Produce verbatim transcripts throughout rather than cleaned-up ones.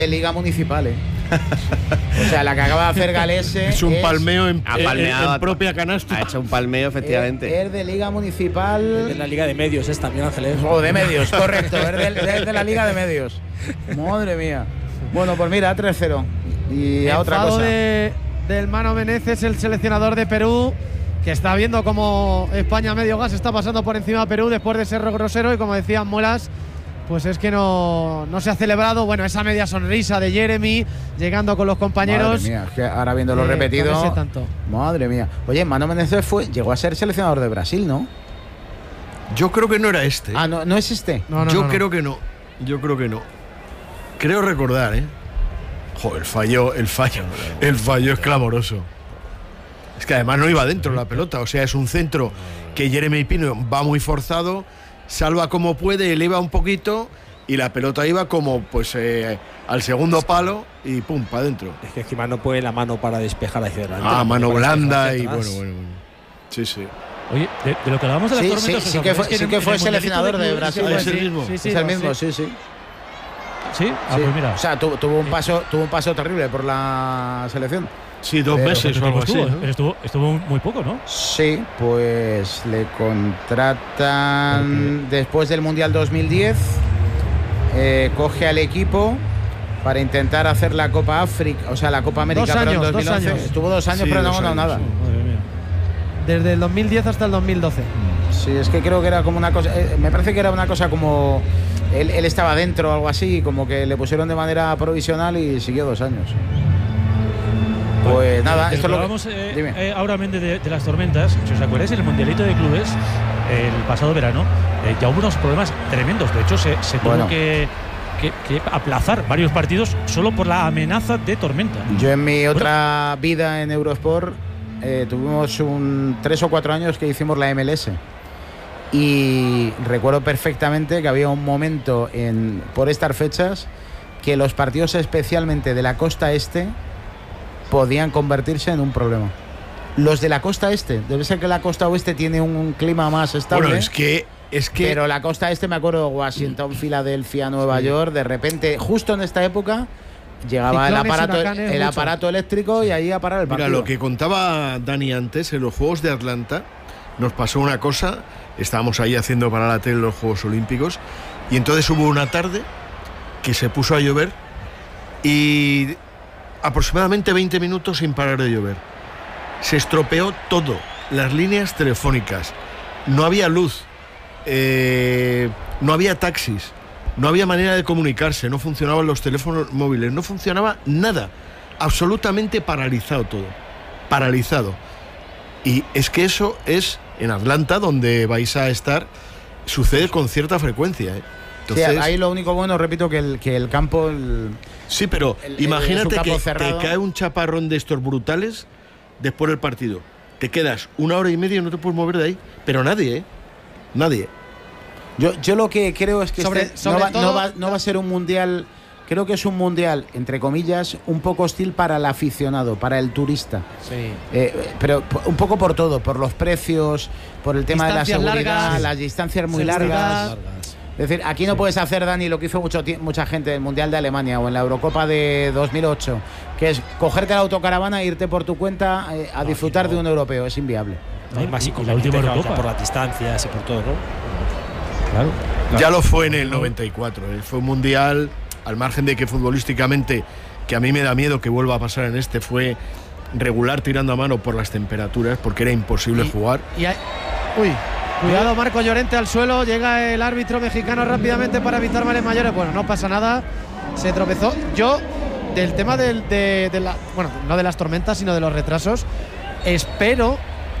de Liga Municipal, ¿eh? O sea, la que acaba de hacer Galese es un palmeo en, ha en, palmeado, en propia canasta. Ha hecho un palmeo, efectivamente. Es, es de Liga Municipal. Es de la Liga de Medios, es también, Ángeles. O de Medios, correcto. Es de, es de la Liga de Medios. Madre mía. Bueno, pues mira, tres cero. Y a otra cosa. De, del Mano Meneses, el seleccionador de Perú, que está viendo cómo España medio gas está pasando por encima de Perú después de ser grosero, y como decían Muelas, pues es que no, no se ha celebrado, bueno, esa media sonrisa de Jeremy llegando con los compañeros. Madre mía, es que ahora viéndolo eh, repetido. Tanto. Madre mía. Oye, Mano Menezes fue, llegó a ser seleccionador de Brasil, ¿no? Yo creo que no era este. Ah, no, no es este. No, no, Yo no, creo no. que no. Yo creo que no. Creo recordar, ¿eh? Joder, el fallo, el fallo, el fallo es clamoroso. Es que además no iba dentro la pelota, o sea, es un centro que Jeremy Pino va muy forzado, salva como puede, eleva un poquito y la pelota iba como pues eh, al segundo palo y pum, para adentro. Es que encima no puede la mano para despejar hacia adelante. Ah, mano blanda y atrás. bueno, bueno, bueno. Sí, sí. Oye, de, de lo que hablábamos de las Sí, tormentas. sí, sí que fue, sí que fue seleccionador de Brasil. ¿Es el mismo? Sí, sí, es el sí. mismo, sí, sí. Sí, ah, Sí. pues mira. O sea, tu, tuvo un paso, tuvo un paso terrible por la selección. Sí, dos Pero- meses o Pero algo así. estuvo, ¿no? pero estuvo, estuvo muy poco, ¿no? Sí, pues le contratan después del Mundial dos mil diez, eh, coge al equipo para intentar hacer la Copa África, o sea, la Copa América, Dos pero en años, dos mil once. dos años. Estuvo dos años, Sí, pero no dos ganó años, nada. sí. Madre mía. Desde el dos mil diez hasta el dos mil doce. Sí, es que creo que era como una cosa, eh, me parece que era una cosa como él, él estaba dentro o algo así, como que le pusieron de manera provisional y siguió dos años. Pues nada, De esto es lo lo que que… hablamos eh, Dime. eh, ahora de, de las tormentas. Si os acordáis, en el Mundialito de Clubes, el pasado verano, eh, ya hubo unos problemas tremendos. De hecho, se, se tuvo Bueno. que, que, que aplazar varios partidos solo por la amenaza de tormenta. Yo en mi otra vida en Eurosport eh, tuvimos un tres o cuatro años que hicimos la M L S y recuerdo perfectamente que había un momento en por estas fechas que los partidos especialmente de la costa este podían convertirse en un problema. Los de la costa este, debe ser que la costa oeste tiene un clima más estable. Bueno, es que es que Pero la costa este, me acuerdo, Washington, Filadelfia, Nueva Sí. York, de repente, justo en esta época, llegaba el Ciclones, aparato, huracanes, el mucho. aparato eléctrico y ahí a parar el partido. Mira, lo que contaba Dani antes, en los Juegos de Atlanta nos pasó una cosa, estábamos ahí haciendo para la tele los Juegos Olímpicos y entonces hubo una tarde que se puso a llover y aproximadamente veinte minutos sin parar de llover. Se estropeó todo, las líneas telefónicas, no había luz, eh, no había taxis, no había manera de comunicarse, no funcionaban los teléfonos móviles, no funcionaba nada, absolutamente paralizado todo, paralizado. Y es que eso es en Atlanta, donde vais a estar, sucede con cierta frecuencia, ¿eh? Entonces, sí, ahí lo único bueno, repito, que el, que el campo… El, sí, pero el- el- imagínate es un campo que cerrado. te cae un chaparrón de estos brutales después del partido. Te quedas una hora y media y no te puedes mover de ahí. Pero nadie, ¿eh? Nadie. yo, yo lo que creo es que Sobre- este sobre no, va, todo- no, va, no va a ser un mundial… Creo que es un mundial, entre comillas, un poco hostil para el aficionado, para el turista. Sí. Eh, pero p- un poco por todo, por los precios, por el tema Distancias de la seguridad, largas, las distancias muy seguridad. largas. Es decir, aquí no puedes hacer, Dani, lo que hizo mucho ti- mucha gente en el Mundial de Alemania o en la Eurocopa de dos mil ocho, que es cogerte la autocaravana e irte por tu cuenta eh, a disfrutar de un europeo. Es inviable. Hay más Y la última inconvenientes, claro, Eurocopa. ya por las distancias y por todo, ¿no? Claro. Ya lo fue en el noventa y cuatro. ¿eh? Fue un mundial, al margen de que futbolísticamente, que a mí me da miedo que vuelva a pasar en este, fue regular tirando a mano por las temperaturas, porque era imposible Y- jugar. Y hay- uy, cuidado, Marco Llorente al suelo. Llega el árbitro mexicano rápidamente para evitar males mayores. Bueno, no pasa nada. Se tropezó. Yo, del tema del, de, de la. Bueno, no de las tormentas, sino de los retrasos, espero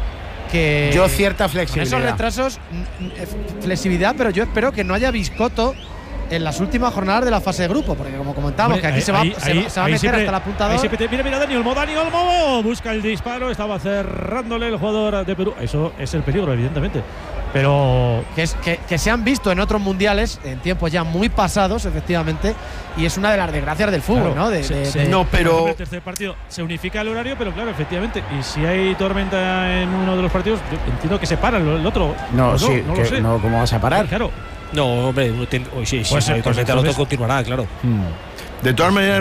que. Yo cierta Con esos flexibilidad. retrasos, mm, mm, flexibilidad, pero yo espero que no haya biscoto en las últimas jornadas de la fase de grupo, porque como comentábamos, Hombre, que aquí ahí- se va, ahí- se, ahí- va- se va a ahí meter siempre- hasta la ahí apuntador. siempre te- mira, mira, Dani Olmo, Dani Olmo busca el disparo, estaba cerrándole el jugador de Perú. Eso es el peligro, evidentemente. Pero Que, es, que, que se han visto en otros mundiales, en tiempos ya muy pasados, efectivamente, y es una de las desgracias del fútbol, claro, ¿no? De, se- de- se- de- No, por pero ejemplo, el tercer partido se unifica el horario, pero claro, efectivamente. Y si hay tormenta en uno de los partidos, yo entiendo que se para el, el otro. No, ¿O sí, no que- lo sé. no, ¿cómo vas a parar? Claro. No, hombre, uno ten- oh, sí, sí, Pues, si hay pues tormenta, el otro entonces- continuará, claro. De todas maneras,